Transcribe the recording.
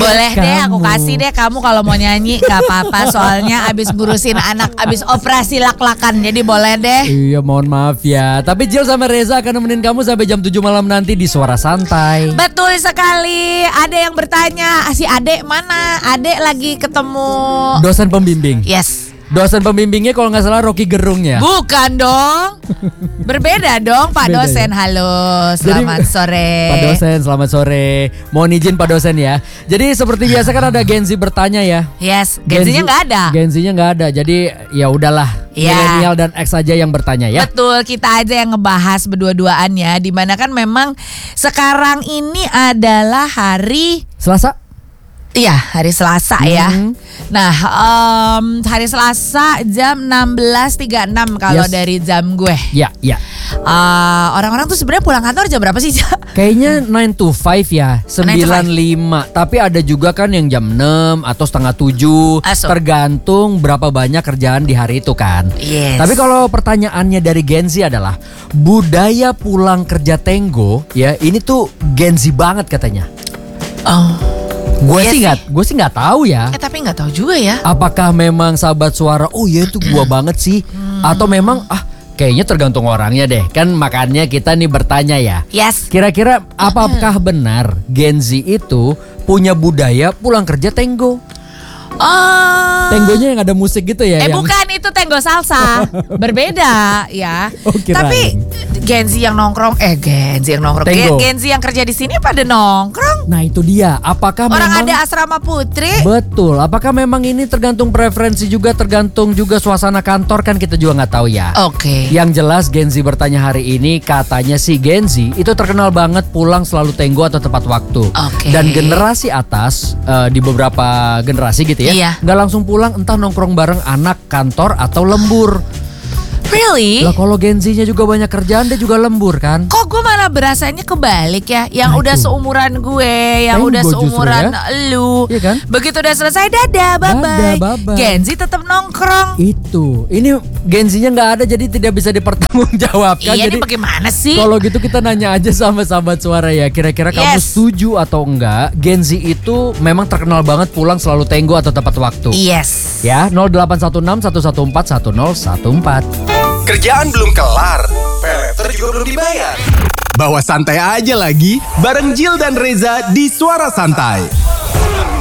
Boleh deh, aku kasih deh kamu kalau mau nyanyi, gak apa-apa. Soalnya abis ngurusin anak, abis operasi lak-lakan, jadi boleh deh. Iya, mohon maaf ya. Tapi Jill sama Reza akan nemenin kamu sampai jam 7 malam nanti di Suara Santai. Betul sekali. Ada yang bertanya, si Adek mana? Adek lagi ketemu Dosen pembimbing. Yes. Dosen pembimbingnya kalau nggak salah Rocky Gerung ya. Bukan dong. Berbeda dong Pak Beda dosen. ya? Halo, selamat sore. Pak dosen, selamat sore. Mohon izin Pak dosen ya. Jadi seperti biasa kan ada Gen Z bertanya ya. Yes, Gen Z-nya nggak ada. Gen Z-nya nggak ada. Jadi ya udahlah. Ya. Milenial dan X aja yang bertanya ya. Betul, kita aja yang ngebahas berdua-duaan ya. Dimana kan memang sekarang ini adalah hari Selasa? Iya, hari Selasa ya. Nah, hari Selasa jam 16.36 kalau Yes. dari jam gue. Ya, ya. Orang-orang tuh sebenarnya pulang kantor jam berapa sih? Kayaknya 9 to 5 ya, 9.5. Tapi ada juga kan yang jam 6 atau setengah 7. Asuk. Tergantung berapa banyak kerjaan di hari itu kan. Yes. Tapi kalau pertanyaannya dari Gen Z adalah budaya pulang kerja tenggo ya, ini tuh Gen Z banget katanya. Oh. Gue Iya sih nggak tahu ya. Tapi nggak tahu juga ya. Apakah memang sahabat suara? Oh ya itu gua banget sih. Atau memang kayaknya tergantung orangnya deh. Kan makanya kita nih bertanya ya. Yes. Kira-kira apakah benar Gen Z itu punya budaya pulang kerja tenggo? Oh. Tenggonya yang ada musik gitu ya? yang... Bukan, itu tenggo salsa. Berbeda ya. Oh, kirain. Tapi Gen Z yang nongkrong, Gen Z yang nongkrong. Tenggo. Gen Z yang kerja di sini pada nongkrong. Nah itu dia. Apakah Orang memang ada asrama putri. betul? Apakah memang ini tergantung preferensi juga, tergantung juga suasana kantor, kan kita juga nggak tahu ya. Oke. Yang jelas Gen Z bertanya hari ini, katanya si Gen Z itu terkenal banget pulang selalu tenggo atau tepat waktu. Oke. Dan generasi atas di beberapa generasi gitu ya, Iya. nggak langsung pulang, entah nongkrong bareng anak kantor atau lembur. Really? Lah kalau Gen Z-nya juga banyak kerjaan, dia juga lembur kan? Kok gue malah berasanya kebalik ya. Yang Nah, udah itu. seumuran gue, yang Tenggo udah justru seumuran ya. lu. Iya kan? Begitu udah selesai, dadah, bye-bye. bye-bye. Gen Z tetap nongkrong. Itu, ini Gen Z-nya nggak ada, jadi tidak bisa dipertanggungjawabkan. Iya, Jadi ini bagaimana sih? kalau gitu kita nanya aja sama sahabat suara ya. Kira-kira kamu Yes. setuju atau enggak Gen Z itu memang terkenal banget pulang selalu tenggo atau tepat waktu? Yes. Ya, 0816 114 1014. Kerjaan belum kelar, paylater juga belum dibayar. Bawa santai aja lagi, bareng Jill dan Reza di Suara Santai.